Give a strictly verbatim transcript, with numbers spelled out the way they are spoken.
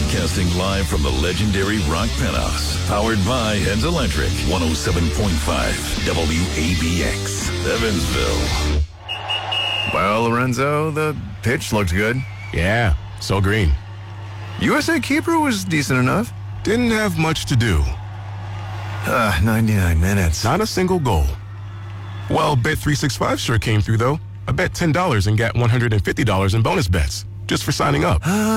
Broadcasting live from the legendary Rock Penthouse. Powered by Heads Electric. one oh seven point five W A B X. Evansville. Well, Lorenzo, the pitch looked good. Yeah, so green. U S A keeper was decent enough. Didn't have much to do. Ah, uh, ninety-nine minutes. Not a single goal. Well, Bet three sixty-five sure came through, though. I bet ten dollars and got one hundred fifty dollars in bonus bets just for signing up.